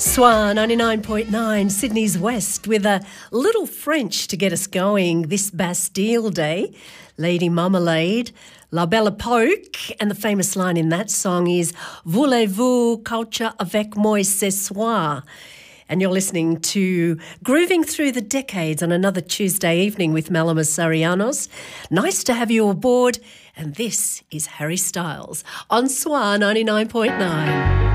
Swan 99.9, Sydney's West, with a little French to get us going this Bastille Day. Lady Marmalade, La Belle Époque, and the famous line in that song is Voulez-vous coucher avec moi ce soir? And you're listening to Grooving Through the Decades on another Tuesday evening with Malama Sarianos. Nice to have you aboard. And this is Harry Styles on Swan 99.9.